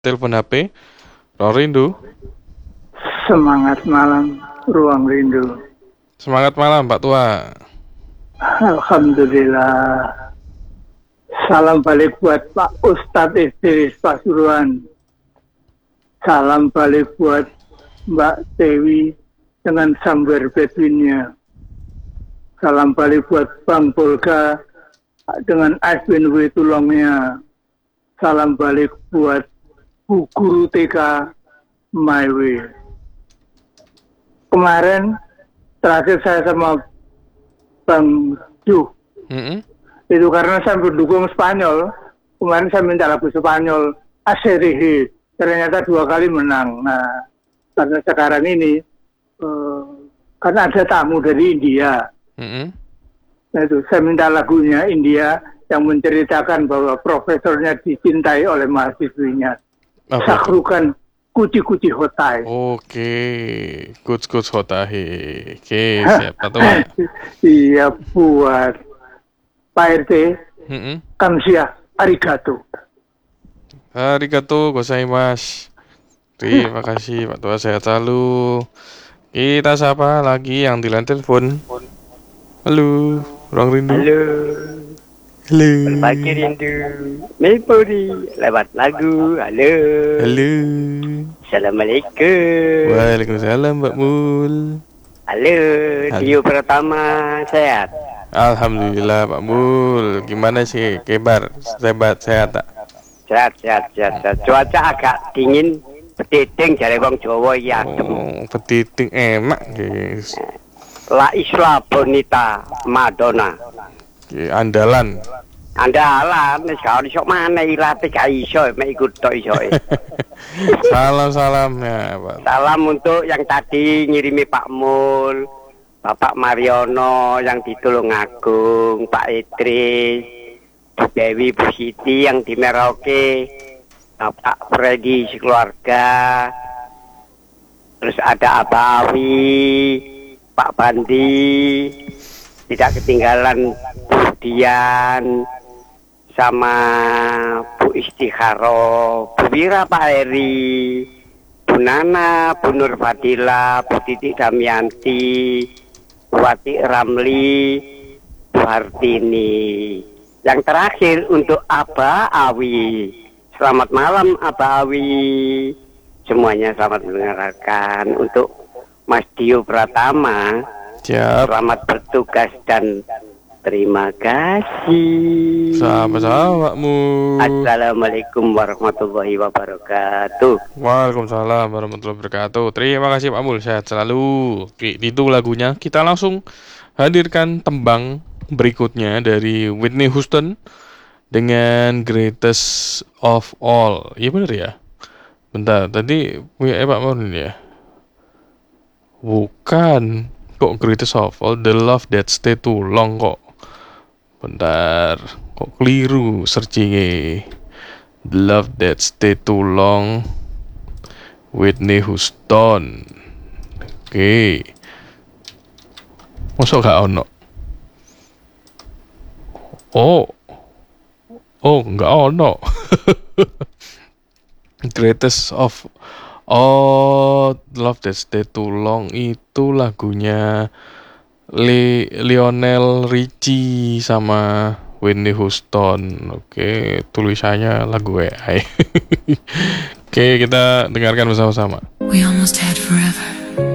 Telepon HP, Ruang Rindu. Semangat malam, Ruang Rindu. Semangat malam, Pak Tua. Alhamdulillah. Salam balik buat Pak Ustadz Idris Pasuruan. Salam balik buat Mbak Dewi dengan sambar bedwinnya. Salam balik buat Bang Bolga dengan Ice Win W tulongnya. Salam balik buat Bu Guru TK My Way. Kemarin terakhir saya sama Bang Ju. Itu karena saya mendukung Spanyol. Kemarin saya minta lagu Spanyol Aserehe. Ternyata 2 kali menang. Nah, karena sekarang ini karena ada tamu dari India. Nah, itu saya minta lagunya India yang menceritakan bahwa profesornya dicintai oleh mahasiswinya. Sakrukan Kuci-kuci Hotai. Oke, Kuci Hotai. Oke, siap Pak Tua. Iya, buat Pak RT. Kamsia, arigato. Arigato gozaimasu. Terima kasih Pak Tua, sehat selalu. Kita sapa lagi yang di line telepon. Halo, Ruang Rindu. Halo. Halo. Berbagi rindu. Mempuri lewat lagu. Halo. Halo. Assalamualaikum. Waalaikumsalam Mbak Mul. Halo. Dio Pratama sehat. Alhamdulillah Pak Mul. Gimana sih kabar? Sehat tak? Sehat. Cuaca agak dingin. Petiting jare wong Jawa ya adem. Petiting enak guys. La Isla Bonita Madonna. Andalan Wis gak iso maneh ilate gak iso mek ikut tok iso. Salam ya Pak. Salam untuk yang tadi ngirimi Pak Mul, Bapak Mariono yang di Tulungagung, Pak Idris, Bu Dewi, Bu Siti yang di Merauke, Bapak Freddy sekeluarga, terus ada Abawi, Pak Bandi, tidak ketinggalan Bu Dian, sama Bu Istikharo, Bu Wira, Pak Eri, Bu Nana, Bu Nur Fadila, Bu Titik Damianti, Bu Wati Ramli, Bu Hartini. Yang terakhir untuk Aba Awi. Selamat malam Aba Awi. Semuanya selamat mendengarkan. Untuk Mas Dio Pratama, selamat bertugas dan terima kasih. Sama-sama Pak Mul. Assalamualaikum warahmatullahi wabarakatuh. Waalaikumsalam warahmatullahi wabarakatuh. Terima kasih Pak Mul, sehat selalu. Oke, itu lagunya. Kita langsung hadirkan tembang berikutnya dari Whitney Houston dengan Greatest of All. Iya bener ya? Bentar, tadi punya Pak Mul ya? Bukan. Kok Greatest of All? The Love That Stay Too Long kok. Bentar, kok keliru searchingnya. The Love That Stay Too Long, Whitney Houston. Oke. Masa gak ono? Oh, gak ono. Greatest of Love That Stay Too Long itu lagunya Lionel Richie sama Whitney Houston. Oke, tulisannya lagu AI. Oke, kita dengarkan bersama-sama. We almost had forever.